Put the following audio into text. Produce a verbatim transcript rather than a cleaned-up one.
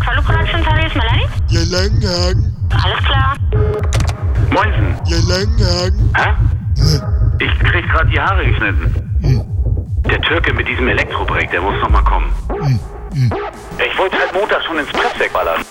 Hallo Production-Zentrale, ist Melanie? Ja, Langenhagen. Alles klar. Moinsen. Ja, Langenhagen. Hä? Ich krieg grad die Haare geschnitten. Der Türke mit diesem Elektrobreak, der muss noch mal kommen. Ich wollte halt Montag schon ins Presswerk ballern.